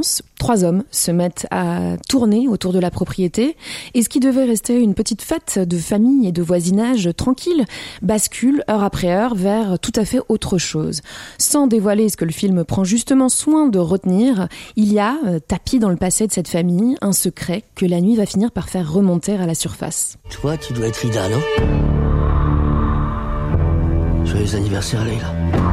commence. 3 hommes se mettent à tourner autour de la propriété et ce qui devait rester une petite fête de famille et de voisinage tranquille bascule heure après heure vers tout à fait autre chose. Sans dévoiler ce que le film prend justement soin de retenir, il y a, tapi dans le passé de cette famille, un secret que la nuit va finir par faire remonter à la surface. Toi, tu dois être Ida, non ? Joyeux anniversaire, Leila.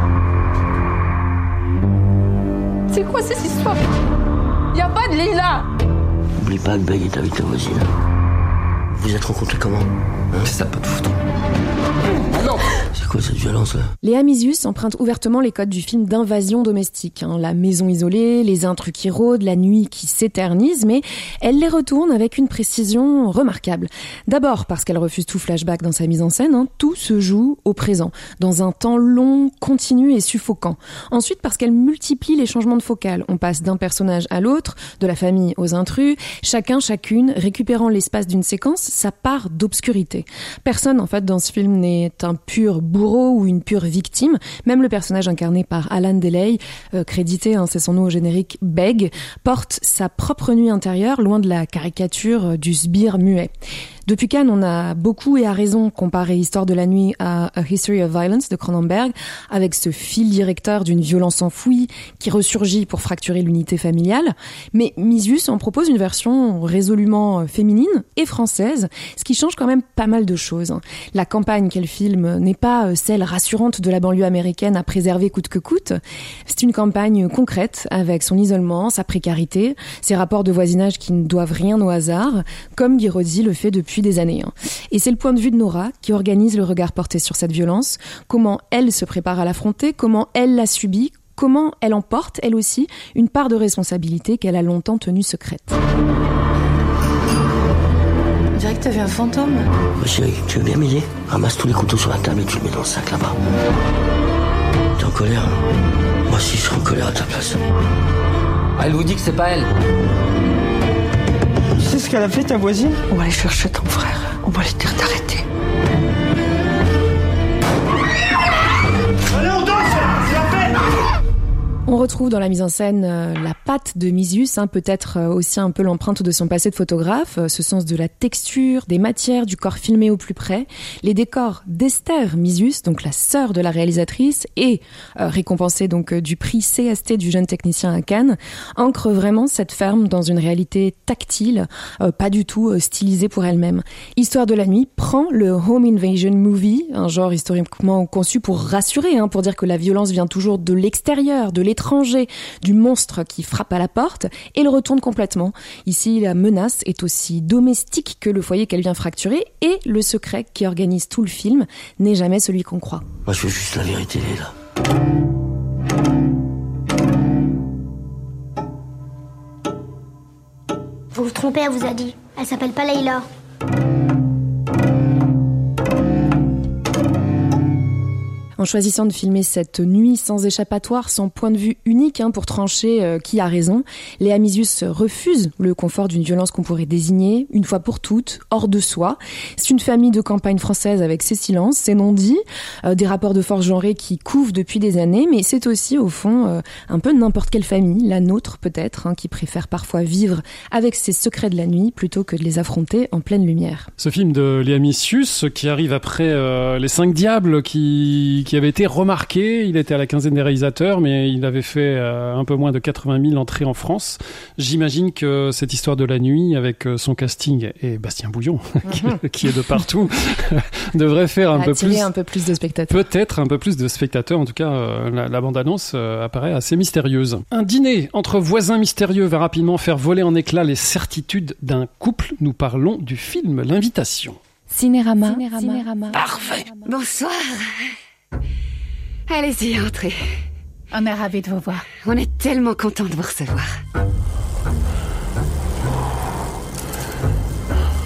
C'est quoi cette histoire ? Y'a pas de Leila ! Oublie pas que Beg est avec ta voisine. Vous êtes rencontrés comment ? C'est ça, pas de photo. Ah non ! C'est quoi cette violence-là ? Léa Mysius emprunte ouvertement les codes du film d'invasion domestique. La maison isolée, les intrus qui rôdent, la nuit qui s'éternise, mais elle les retourne avec une précision remarquable. D'abord parce qu'elle refuse tout flashback dans sa mise en scène, tout se joue au présent, dans un temps long, continu et suffocant. Ensuite parce qu'elle multiplie les changements de focale. On passe d'un personnage à l'autre, de la famille aux intrus, chacune récupérant l'espace d'une séquence sa part d'obscurité. Personne, en fait, dans ce film n'est un pur bourreau ou une pure victime. Même le personnage incarné par Alan Deley, crédité, c'est son nom au générique, Beg, porte sa propre nuit intérieure, loin de la caricature du sbire muet. Depuis Cannes, on a beaucoup et à raison comparé Histoire de la nuit à A History of Violence de Cronenberg, avec ce fil directeur d'une violence enfouie qui ressurgit pour fracturer l'unité familiale. Mais Mysius en propose une version résolument féminine et française, ce qui change quand même pas mal de choses. La campagne qu'elle filme n'est pas celle rassurante de la banlieue américaine à préserver coûte que coûte. C'est une campagne concrète avec son isolement, sa précarité, ses rapports de voisinage qui ne doivent rien au hasard, comme Guiraudy le fait depuis des années. Et c'est le point de vue de Nora qui organise le regard porté sur cette violence, comment elle se prépare à l'affronter, comment elle la subit, comment elle en porte, elle aussi, une part de responsabilité qu'elle a longtemps tenue secrète. On dirait que t'as vu un fantôme. Chérie, tu veux bien m'aider ? Ramasse tous les couteaux sur la table et tu le mets dans le sac là-bas. T'es en colère, hein ? Moi aussi je serais en colère à ta place. Elle vous dit que c'est pas elle. Tu sais ce qu'elle a fait, ta voisine ? On va aller chercher ton frère. On va lui dire d'arrêter. Allez, on danse ! C'est la fête ! On retrouve dans la mise en scène la patte de Mysius, peut-être aussi un peu l'empreinte de son passé de photographe, ce sens de la texture, des matières, du corps filmé au plus près. Les décors d'Esther Mysius, donc la sœur de la réalisatrice et récompensée donc du prix CST du jeune technicien à Cannes, ancrent vraiment cette ferme dans une réalité tactile, pas du tout stylisée pour elle-même. Histoire de la nuit prend le home invasion movie, un genre historiquement conçu pour rassurer, pour dire que la violence vient toujours de l'extérieur, de l'étranger, du monstre qui frappe à la porte, et le retourne complètement. Ici, la menace est aussi domestique que le foyer qu'elle vient fracturer, et le secret qui organise tout le film n'est jamais celui qu'on croit. Moi je veux juste la vérité, Leila. Vous vous trompez, elle vous a dit. Elle s'appelle pas Leila. En choisissant de filmer cette nuit sans échappatoire, sans point de vue unique pour trancher qui a raison, Léa Mysius refuse le confort d'une violence qu'on pourrait désigner, une fois pour toutes, hors de soi. C'est une famille de campagne française avec ses silences, ses non-dits, des rapports de force genrés qui couvent depuis des années, mais c'est aussi, au fond, un peu n'importe quelle famille, la nôtre peut-être, qui préfère parfois vivre avec ses secrets de la nuit plutôt que de les affronter en pleine lumière. Ce film de Léa Mysius, qui arrive après Les 5 Diables, qui avait été remarqué, il était à la quinzaine des réalisateurs, mais il avait fait un peu moins de 80 000 entrées en France. J'imagine que cette histoire de la nuit, avec son casting et Bastien Bouillon, qui est de partout, devrait faire un peu plus de spectateurs. Peut-être un peu plus de spectateurs. En tout cas, la bande-annonce apparaît assez mystérieuse. Un dîner entre voisins mystérieux va rapidement faire voler en éclats les certitudes d'un couple. Nous parlons du film L'Invitation. Cinérama. Parfait. Bonsoir. Allez-y, entrez. On est ravis de vous voir. On est tellement contents de vous recevoir.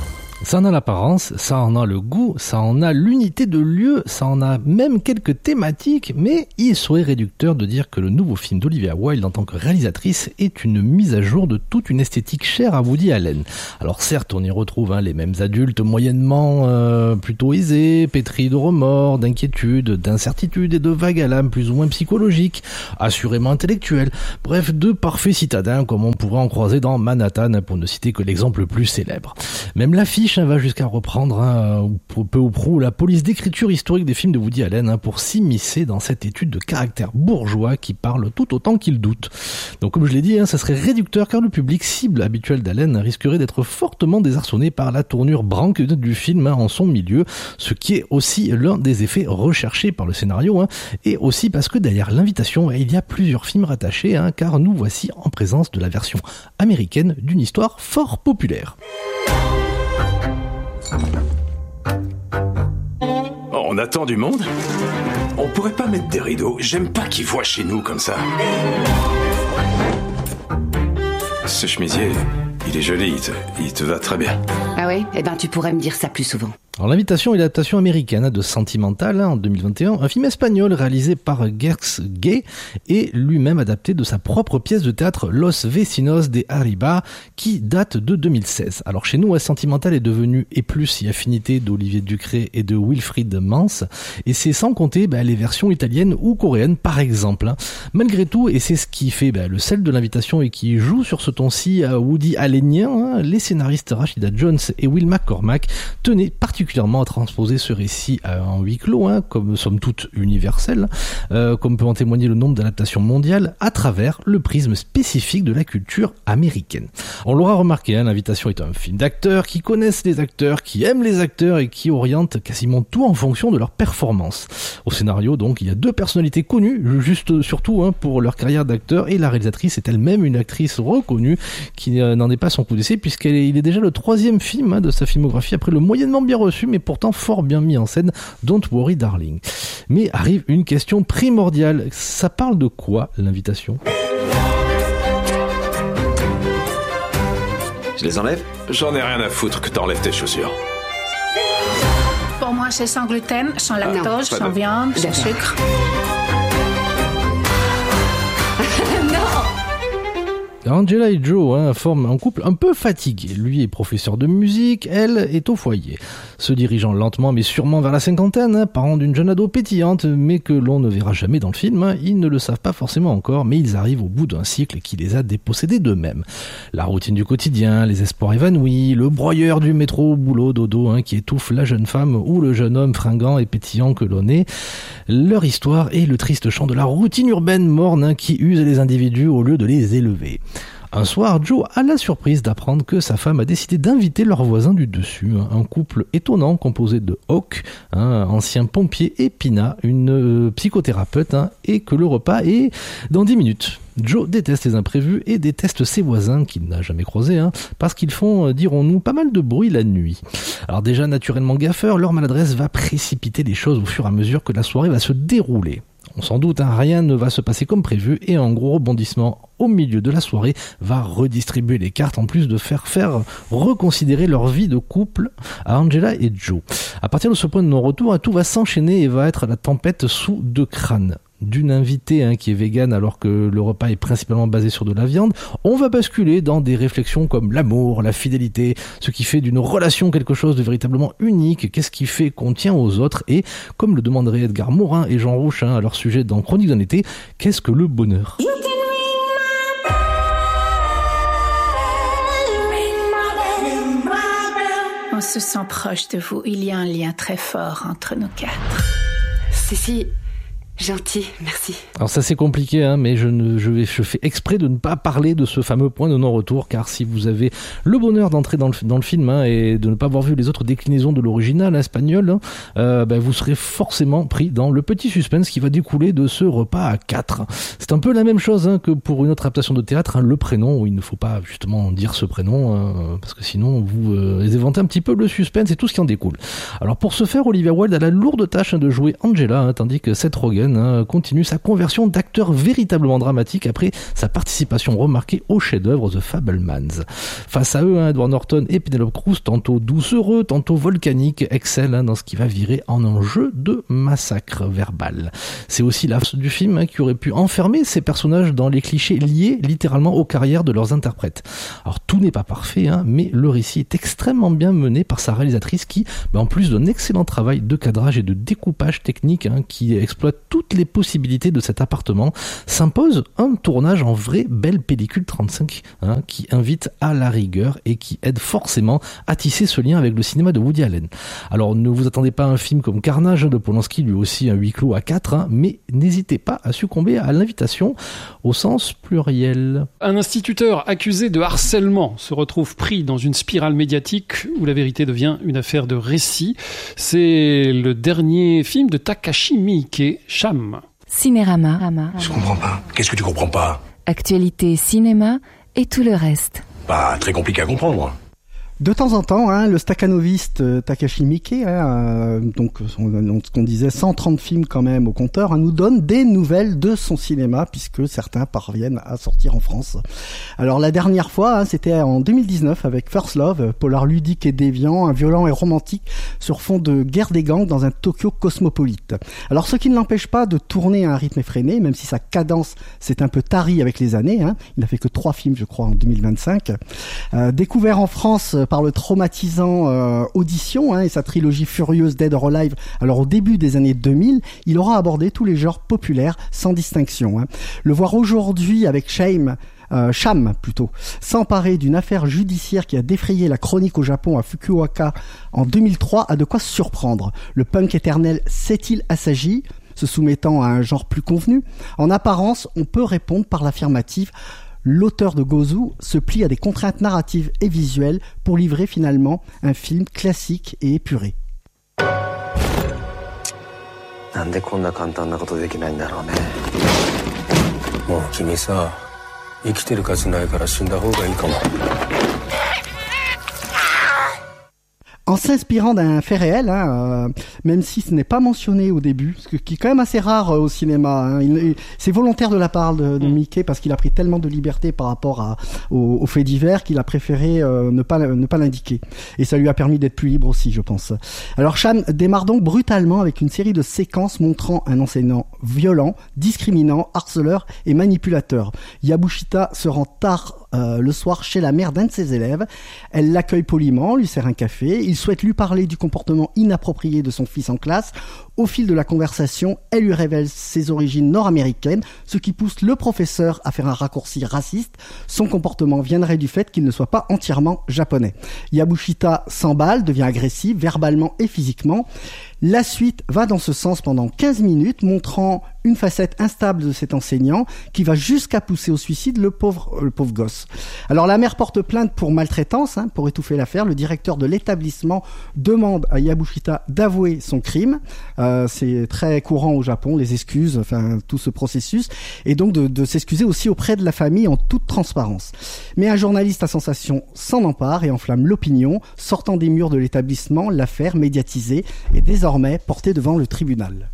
Ça en a l'apparence, ça en a le goût, ça en a l'unité de lieu, ça en a même quelques thématiques, mais il serait réducteur de dire que le nouveau film d'Olivia Wilde en tant que réalisatrice est une mise à jour de toute une esthétique chère à Woody Allen. Alors certes, on y retrouve les mêmes adultes moyennement plutôt aisés, pétris de remords, d'inquiétudes, d'incertitudes et de vagues à l'âme plus ou moins psychologiques, assurément intellectuels, bref, de parfaits citadins comme on pourrait en croiser dans Manhattan, pour ne citer que l'exemple le plus célèbre. Même l'affiche va jusqu'à reprendre peu ou prou la police d'écriture historique des films de Woody Allen pour s'immiscer dans cette étude de caractère bourgeois qui parle tout autant qu'il doute. Donc comme je l'ai dit, ça serait réducteur car le public cible habituel d'Allen risquerait d'être fortement désarçonné par la tournure branque du film en son milieu, ce qui est aussi l'un des effets recherchés par le scénario, et aussi parce que derrière l'invitation, il y a plusieurs films rattachés, car nous voici en présence de la version américaine d'une histoire fort populaire. On attend du monde ? On pourrait pas mettre des rideaux ? J'aime pas qu'ils voient chez nous comme ça. Ce chemisier, il est joli, il te va très bien. Ah ouais ? Eh ben tu pourrais me dire ça plus souvent. Alors l'invitation est l'adaptation américaine de Sentimental en 2021, un film espagnol réalisé par Gers Gay et lui-même adapté de sa propre pièce de théâtre Los Vecinos de Arriba qui date de 2016. Alors chez nous, Sentimental est devenu et plus y affinité d'Olivier Ducret et de Wilfried Mans, et c'est sans compter les versions italiennes ou coréennes par exemple. Malgré tout, et c'est ce qui fait le sel de l'invitation et qui joue sur ce ton-ci Woody Allenien, les scénaristes Rashida Jones et Will McCormack tenaient particulièrement à transposer ce récit en huis clos, comme somme toute universel, comme peut en témoigner le nombre d'adaptations mondiales à travers le prisme spécifique de la culture américaine. On l'aura remarqué, l'invitation est un film d'acteurs qui connaissent les acteurs, qui aiment les acteurs et qui orientent quasiment tout en fonction de leur performance. Au scénario, donc, il y a deux personnalités connues, juste surtout pour leur carrière d'acteur, et la réalisatrice est elle-même une actrice reconnue qui n'en est pas son coup d'essai puisqu'il est déjà le troisième film de sa filmographie après le moyennement bien reçu mais pourtant fort bien mis en scène Don't Worry Darling. Mais arrive une question primordiale, ça parle de quoi l'invitation ? Je les enlève ? J'en ai rien à foutre que t'enlèves tes chaussures. Pour moi, c'est sans gluten, sans lactose, sans viande, sans sucre. Angela et Joe forment un couple un peu fatigué. Lui est professeur de musique, elle est au foyer. Se dirigeant lentement mais sûrement vers la cinquantaine, parents d'une jeune ado pétillante mais que l'on ne verra jamais dans le film, ils ne le savent pas forcément encore, mais ils arrivent au bout d'un cycle qui les a dépossédés d'eux-mêmes. La routine du quotidien, les espoirs évanouis, le broyeur du métro, boulot, dodo qui étouffe la jeune femme ou le jeune homme fringant et pétillant que l'on est. Leur histoire est le triste chant de la routine urbaine morne qui use les individus au lieu de les élever. Un soir, Joe a la surprise d'apprendre que sa femme a décidé d'inviter leur voisin du dessus, un couple étonnant composé de Hawk, un ancien pompier, et Pina, une psychothérapeute, et que le repas est dans 10 minutes. Joe déteste les imprévus et déteste ses voisins qu'il n'a jamais croisés, parce qu'ils font, dirons-nous, pas mal de bruit la nuit. Alors déjà naturellement gaffeurs, leur maladresse va précipiter les choses au fur et à mesure que la soirée va se dérouler. On s'en doute, rien ne va se passer comme prévu et un gros rebondissement au milieu de la soirée va redistribuer les cartes en plus de faire reconsidérer leur vie de couple à Angela et Joe. À partir de ce point de non-retour, tout va s'enchaîner et va être la tempête sous deux crânes. D'une invitée qui est végane alors que le repas est principalement basé sur de la viande, on va basculer dans des réflexions comme l'amour, la fidélité, ce qui fait d'une relation quelque chose de véritablement unique, qu'est-ce qui fait qu'on tient aux autres et, comme le demanderaient Edgar Morin et Jean Rouch à leur sujet dans Chronique d'un été, qu'est-ce que le bonheur ? On se sent proche de vous, il y a un lien très fort entre nous quatre. Cécile... Gentil, merci. Alors ça c'est compliqué, mais je fais exprès de ne pas parler de ce fameux point de non-retour, car si vous avez le bonheur d'entrer dans le film et de ne pas avoir vu les autres déclinaisons de l'original espagnol, vous serez forcément pris dans le petit suspense qui va découler de ce repas à 4. C'est un peu la même chose que pour une autre adaptation de théâtre, le prénom, où il ne faut pas justement dire ce prénom, parce que sinon vous éventez un petit peu le suspense et tout ce qui en découle. Alors pour ce faire, Olivia Wilde a la lourde tâche de jouer Angela, tandis que Seth Rogen Allen continue sa conversion d'acteur véritablement dramatique après sa participation remarquée au chef-d'œuvre The Fabelmans. Face à eux, Edward Norton et Penelope Cruz, tantôt doucereux, tantôt volcaniques, excellent dans ce qui va virer en un jeu de massacre verbal. C'est aussi la force du film qui aurait pu enfermer ces personnages dans les clichés liés littéralement aux carrières de leurs interprètes. Alors tout n'est pas parfait, mais le récit est extrêmement bien mené par sa réalisatrice qui, en plus d'un excellent travail de cadrage et de découpage technique qui exploite toutes les possibilités de cet appartement, s'impose un tournage en vraie belle pellicule 35 qui invite à la rigueur et qui aide forcément à tisser ce lien avec le cinéma de Woody Allen. Alors ne vous attendez pas à un film comme Carnage de Polanski, lui aussi un huis clos à 4, mais n'hésitez pas à succomber à l'invitation au sens pluriel. Un instituteur accusé de harcèlement se retrouve pris dans une spirale médiatique où la vérité devient une affaire de récit. C'est le dernier film de Takashi Miike, Cham. Cinérama. Je comprends pas. Qu'est-ce que tu comprends pas? Actualité, cinéma et tout le reste. Pas très compliqué à comprendre. De temps en temps, le staccanoviste Takashi Miike, donc ce qu'on disait 130 films quand même au compteur, nous donne des nouvelles de son cinéma puisque certains parviennent à sortir en France. Alors la dernière fois, c'était en 2019 avec First Love, polar ludique et déviant, un violent et romantique sur fond de guerre des gangs dans un Tokyo cosmopolite. Alors ce qui ne l'empêche pas de tourner à un rythme effréné, même si sa cadence s'est un peu tarie avec les années. Il n'a fait que 3 films, je crois, en 2025. Découvert en France par le traumatisant Audition et sa trilogie furieuse Dead or Alive, alors au début des années 2000, il aura abordé tous les genres populaires sans distinction. Le voir aujourd'hui avec Cham, s'emparer d'une affaire judiciaire qui a défrayé la chronique au Japon à Fukuoka en 2003 a de quoi surprendre. Le punk éternel s'est-il assagi, se soumettant à un genre plus convenu? En apparence, on peut répondre par l'affirmative. L'auteur de Gozu se plie à des contraintes narratives et visuelles pour livrer finalement un film classique et épuré. En s'inspirant d'un fait réel, même si ce n'est pas mentionné au début, ce qui est quand même assez rare au cinéma. C'est volontaire de la part de Miike parce qu'il a pris tellement de liberté par rapport aux faits divers qu'il a préféré ne pas l'indiquer. Et ça lui a permis d'être plus libre aussi, je pense. Alors Cham démarre donc brutalement avec une série de séquences montrant un enseignant violent, discriminant, harceleur et manipulateur. Yabushita se rend tard le soir chez la mère d'un de ses élèves. Elle l'accueille poliment, lui sert un café. Il souhaite lui parler du comportement inapproprié de son fils en classe. Au fil de la conversation, elle lui révèle ses origines nord-américaines, ce qui pousse le professeur à faire un raccourci raciste. Son comportement viendrait du fait qu'il ne soit pas entièrement japonais. Yabushita s'emballe, devient agressive, verbalement et physiquement. La suite va dans ce sens pendant 15 minutes, montrant une facette instable de cet enseignant qui va jusqu'à pousser au suicide le pauvre gosse. Alors la mère porte plainte pour maltraitance, pour étouffer l'affaire. Le directeur de l'établissement demande à Yabushita d'avouer son crime. C'est très courant au Japon, les excuses, tout ce processus, et donc de s'excuser aussi auprès de la famille en toute transparence. Mais un journaliste à sensation s'en empare et enflamme l'opinion. Sortant des murs de l'établissement, l'affaire médiatisée est désormais portée devant le tribunal.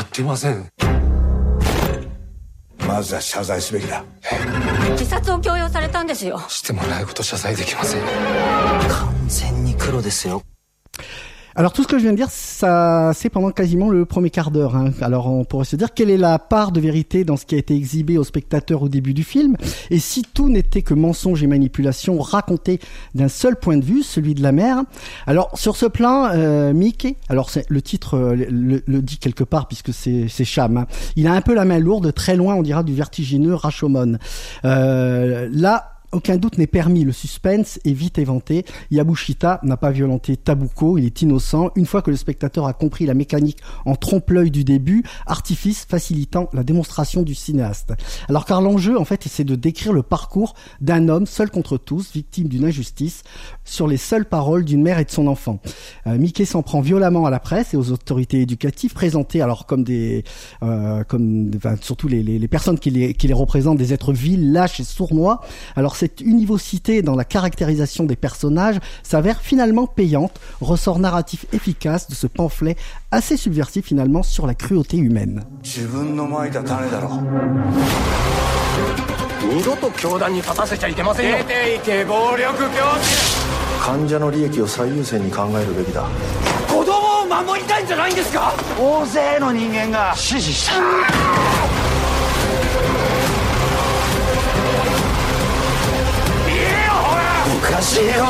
Alors tout ce que je viens de dire, ça c'est pendant quasiment le premier quart d'heure. Alors on pourrait se dire quelle est la part de vérité dans ce qui a été exhibé aux spectateurs au début du film, et si tout n'était que mensonge et manipulation raconté d'un seul point de vue, celui de la mère. Alors sur ce plan, Miike, alors le titre le dit quelque part puisque c'est Cham. Il a un peu la main lourde, très loin on dira du vertigineux Rashomon. Là. Aucun doute n'est permis, le suspense est vite éventé. Yabushita n'a pas violenté Tabuko, il est innocent. Une fois que le spectateur a compris la mécanique en trompe-l'œil du début, artifice facilitant la démonstration du cinéaste. Alors car l'enjeu, en fait, c'est de décrire le parcours d'un homme seul contre tous, victime d'une injustice, sur les seules paroles d'une mère et de son enfant. Miike s'en prend violemment à la presse et aux autorités éducatives, présentées alors comme surtout les personnes qui les représentent, des êtres vils, lâches et sournois. Alors cette univocité dans la caractérisation des personnages s'avère finalement payante, ressort narratif efficace de ce pamphlet assez subversif finalement sur la cruauté humaine. 二度と教団に立たせちゃいけませんよ。出ていけ暴力教師。患者の利益を最優先に考えるべきだ。子供を守りたいんじゃないんですか。大勢の人間が支持した。言えよほら。おかしいよ。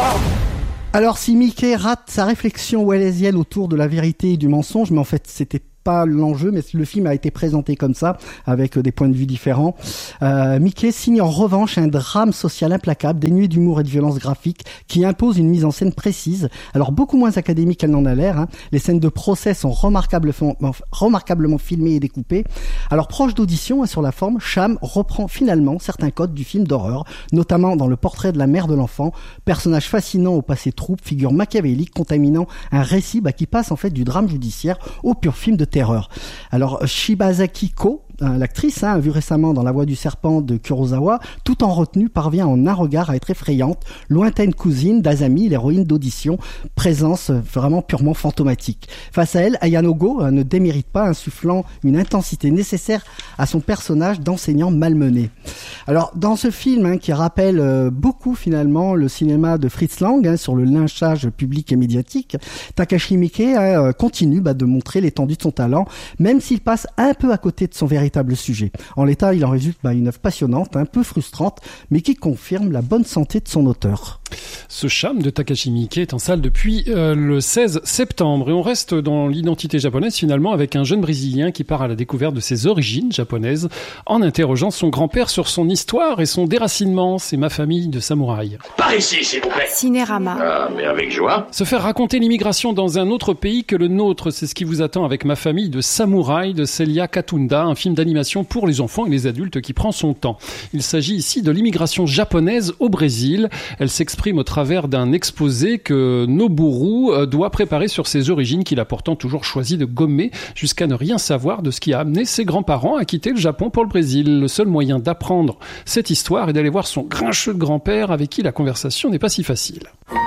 Alors si Mickey rate sa réflexion wallacienne autour de la vérité et du mensonge, mais en fait c'était pas l'enjeu, mais le film a été présenté comme ça, avec des points de vue différents. Mickey signe en revanche un drame social implacable, dénué d'humour et de violence graphique, qui impose une mise en scène précise, alors beaucoup moins académique qu'elle n'en a l'air. Hein. Les scènes de procès sont remarquablement filmées et découpées. Alors proche d'audition sur la forme, Cham reprend finalement certains codes du film d'horreur, notamment dans le portrait de la mère de l'enfant, personnage fascinant au passé trouble, figure machiavélique contaminant un récit qui passe en fait du drame judiciaire au pur film de terreur. Alors Shibazaki Ko, l'actrice, vue récemment dans La Voix du Serpent de Kurosawa, tout en retenue, parvient en un regard à être effrayante, lointaine cousine d'Azami, l'héroïne d'Audition, présence vraiment purement fantomatique. Face à elle, Ayano Go ne démérite pas, insufflant une intensité nécessaire à son personnage d'enseignant malmené. Alors, dans ce film, qui rappelle beaucoup finalement le cinéma de Fritz Lang, sur le lynchage public et médiatique, Takashi Miike continue de montrer l'étendue de son talent, même s'il passe un peu à côté de son véritable sujet. En l'état, il en résulte une œuvre passionnante, un peu frustrante, mais qui confirme la bonne santé de son auteur. Ce Cham de Takashi Miike est en salle depuis le 16 septembre et on reste dans l'identité japonaise finalement avec un jeune Brésilien qui part à la découverte de ses origines japonaises en interrogeant son grand-père sur son histoire et son déracinement. C'est Ma famille de samouraï. Par ici, s'il vous plaît. Cinérama. Ah, mais avec joie. Se faire raconter l'immigration dans un autre pays que le nôtre, c'est ce qui vous attend avec Ma famille de samouraï de Celia Katunda, un film d'animation pour les enfants et les adultes qui prend son temps. Il s'agit ici de l'immigration japonaise au Brésil. Elle s'exprime au travers d'un exposé que Noboru doit préparer sur ses origines qu'il a pourtant toujours choisi de gommer jusqu'à ne rien savoir de ce qui a amené ses grands-parents à quitter le Japon pour le Brésil. Le seul moyen d'apprendre cette histoire est d'aller voir son grincheux grand-père avec qui la conversation n'est pas si facile.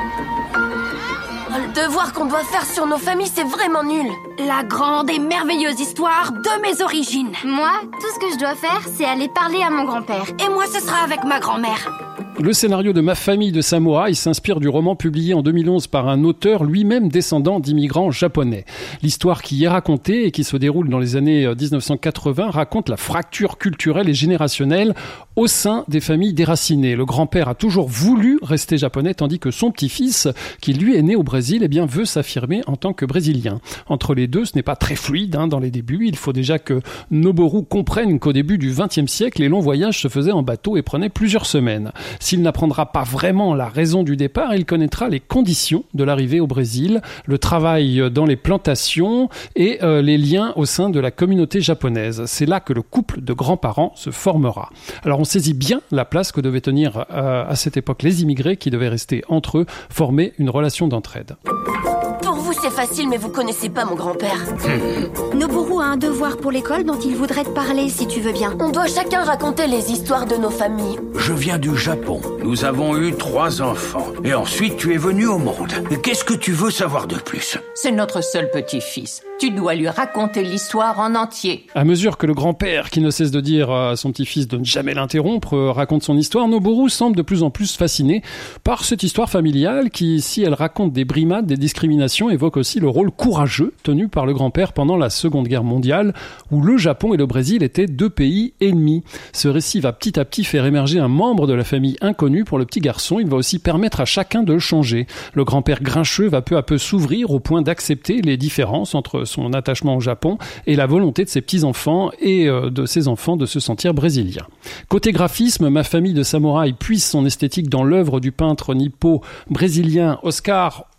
Le devoir qu'on doit faire sur nos familles, c'est vraiment nul. La grande et merveilleuse histoire de mes origines. Moi, tout ce que je dois faire, c'est aller parler à mon grand-père. Et moi, ce sera avec ma grand-mère. Le scénario de Ma famille de samouraï s'inspire du roman publié en 2011 par un auteur lui-même descendant d'immigrants japonais. L'histoire qui y est racontée et qui se déroule dans les années 1980 raconte la fracture culturelle et générationnelle au sein des familles déracinées. Le grand-père a toujours voulu rester japonais tandis que son petit-fils, qui lui est né au Brésil, veut s'affirmer en tant que brésilien. Entre les deux, ce n'est pas très fluide dans les débuts. Il faut déjà que Noboru comprenne qu'au début du XXe siècle, les longs voyages se faisaient en bateau et prenaient plusieurs semaines. S'il n'apprendra pas vraiment la raison du départ, il connaîtra les conditions de l'arrivée au Brésil, le travail dans les plantations et les liens au sein de la communauté japonaise. C'est là que le couple de grands-parents se formera. Alors on saisit bien la place que devaient tenir à cette époque les immigrés qui devaient rester entre eux, former une relation d'entraide. Pour vous, c'est facile, mais vous connaissez pas mon grand-père. Noboru a un devoir pour l'école dont il voudrait te parler, si tu veux bien. On doit chacun raconter les histoires de nos familles. Je viens du Japon. Nous avons eu 3 enfants. Et ensuite, tu es venu au monde. Qu'est-ce que tu veux savoir de plus? C'est notre seul petit-fils. Tu dois lui raconter l'histoire en entier. À mesure que le grand-père, qui ne cesse de dire à son petit-fils de ne jamais l'interrompre, raconte son histoire, Noboru semble de plus en plus fasciné par cette histoire familiale qui, si elle raconte des brimades, des discriminations, évoque aussi le rôle courageux tenu par le grand-père pendant la Seconde Guerre mondiale, où le Japon et le Brésil étaient 2 pays ennemis. Ce récit va petit à petit faire émerger un membre de la famille inconnu pour le petit garçon. Il va aussi permettre à chacun de le changer. Le grand-père grincheux va peu à peu s'ouvrir au point d'accepter les différences entre son attachement au Japon et la volonté de ses petits-enfants et de ses enfants de se sentir brésiliens. Côté graphisme, Ma famille de samouraï puise son esthétique dans l'œuvre du peintre nippo brésilien Oscar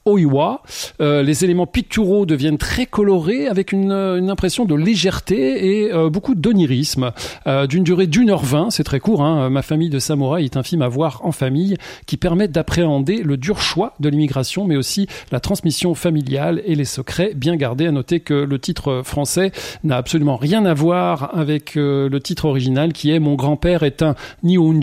Oiwa. Les éléments picturaux deviennent très colorés avec une impression de légèreté et beaucoup d'onirisme. D'une durée d'1h20, c'est très court, hein. Ma famille de samouraï est un film à voir en famille qui permet d'appréhender le dur choix de l'immigration, mais aussi la transmission familiale et les secrets bien gardés. À noter que le titre français n'a absolument rien à voir avec le titre original qui est « Mon grand-père est un Nihonjin »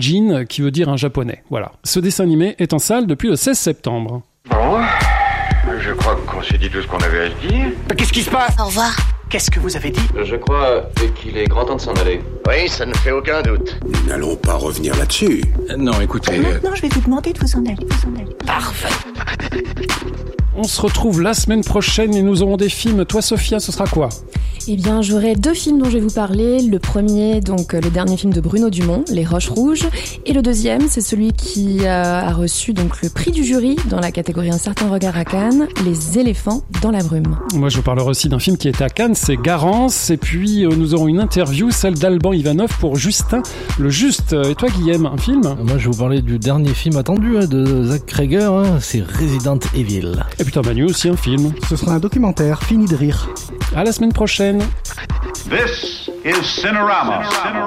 qui veut dire un japonais. Voilà. Ce dessin animé est en salle depuis le 16 septembre. Bon, je crois qu'on s'est dit tout ce qu'on avait à se dire. Qu'est-ce qui se passe? Au revoir. Qu'est-ce que vous avez dit? Je crois qu'il est grand temps de s'en aller. Oui, ça ne fait aucun doute. Nous n'allons pas revenir là-dessus. Non, écoutez... Maintenant, je vais vous demander de vous en aller. Parfait. On se retrouve la semaine prochaine et nous aurons des films. Toi, Sophia, ce sera quoi? Eh bien, j'aurai 2 films dont je vais vous parler. Le premier, donc le dernier film de Bruno Dumont, Les Roches Rouges. Et le deuxième, c'est celui qui a reçu donc le prix du jury dans la catégorie Un certain regard à Cannes, Les éléphants dans la brume. Moi, je vous parlerai aussi d'un film qui était à Cannes, c'est Garance. Et puis, nous aurons une interview, celle d'Alban Ivanov pour Justin le Juste. Et toi, Guillaume, un film? Moi, je vais vous parler du dernier film attendu de Zach Cregger, c'est Resident Evil. Et putain, Manu, aussi un film. Ce sera un documentaire, fini de rire. À la semaine prochaine. This is Cinerama.